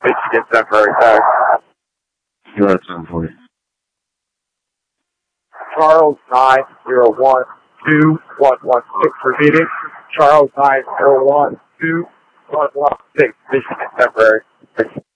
Michigan temporary tag. You want something for you? Charles 9012116 repeating. Charles 9012116 Michigan temporary.